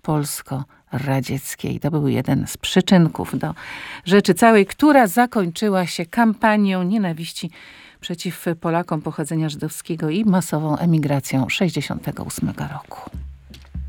polsko-radzieckiej. To był jeden z przyczynków do rzeczy całej, która zakończyła się kampanią nienawiści przeciw Polakom pochodzenia żydowskiego i masową emigracją 1968 roku.